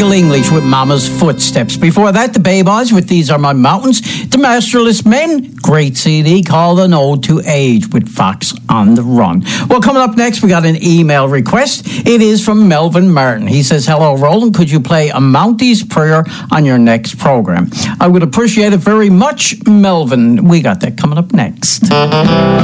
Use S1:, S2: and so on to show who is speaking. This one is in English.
S1: Michael English with Mama's Footsteps. Before that, the Baybars with These Are My Mountains. The Masterless Men, great CD called An Ode to Age with Fox on the Run. Well, coming up next, we got an email request. It is from Melvin Martin. He says, hello, Roland. Could you play A Mountie's Prayer on your next program? I would appreciate it very much, Melvin. We got that coming up next.